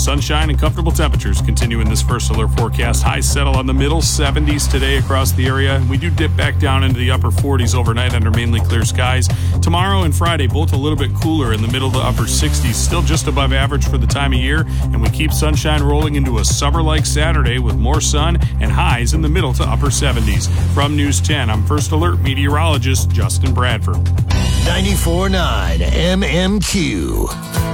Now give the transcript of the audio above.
Sunshine and comfortable temperatures continue in this First Alert forecast. Highs settle on the middle 70s today across the area. We do dip back down into the upper 40s overnight under mainly clear skies. Tomorrow and Friday, both a little bit cooler in the middle to upper 60s, still just above average for the time of year. And we keep sunshine rolling into a summer-like Saturday with more sun and highs in the middle to upper 70s. From News 10, I'm First Alert meteorologist Justin Bradford. 94.9 MMQ.